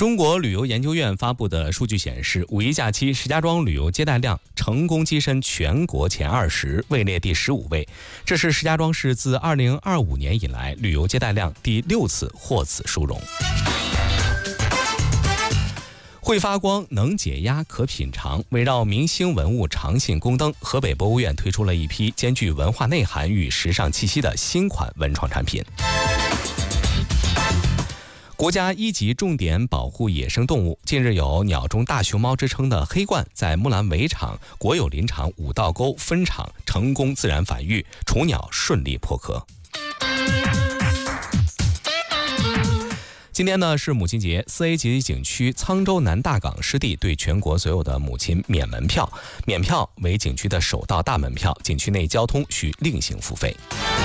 中国旅游研究院发布的数据显示，五一假期石家庄旅游接待量成功跻身全国前20，位列第15位。这是石家庄市自2025年以来旅游接待量第6次获此殊荣。会发光，能解压，可品尝。围绕明星文物长信宫灯，河北博物院推出了一批兼具文化内涵与时尚气息的新款文创产品。国家1级重点保护野生动物，近日有鸟中大熊猫之称的黑鹳在木兰围场国有林场五道沟分场成功自然繁育，雏鸟顺利破壳。今天呢是母亲节，4A 级景区沧州南大港湿地对全国所有的母亲免门票，免票为景区的首道大门票，景区内交通需另行付费。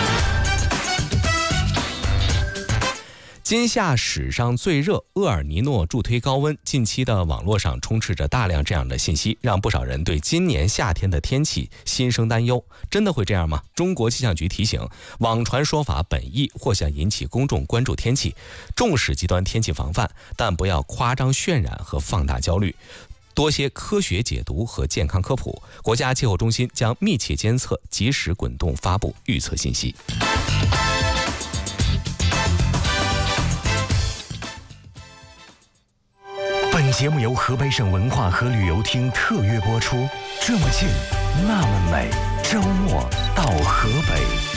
今夏史上最热，厄尔尼诺助推高温。近期的网络上充斥着大量这样的信息，让不少人对今年夏天的天气心生担忧。真的会这样吗？中国气象局提醒，网传说法本意或想引起公众关注天气，重视极端天气防范，但不要夸张渲染和放大焦虑，多些科学解读和健康科普。国家气候中心将密切监测，及时滚动发布预测信息。 本节目由河北省文化和旅游厅特约播出。这么近，那么美，周末到河北。